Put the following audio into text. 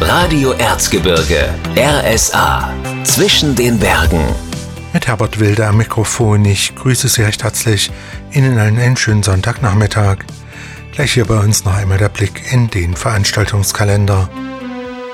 Radio Erzgebirge, RSA, zwischen den Bergen. Mit Herbert Wilde am Mikrofon. Ich grüße Sie recht herzlich. Ihnen einen schönen Sonntagnachmittag. Gleich hier bei uns noch einmal der Blick in den Veranstaltungskalender.